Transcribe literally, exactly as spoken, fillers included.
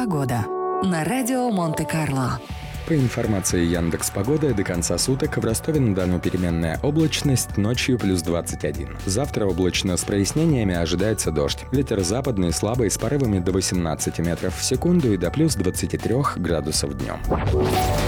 Погода на радио Монте-Карло. По информации Яндекс.Погоды, до конца суток в Ростове-на-Дону переменная облачность, ночью плюс двадцать один. Завтра облачно с прояснениями, ожидается дождь. Ветер западный слабый с порывами до восемнадцати метров в секунду и до плюс двадцати трёх градусов днем.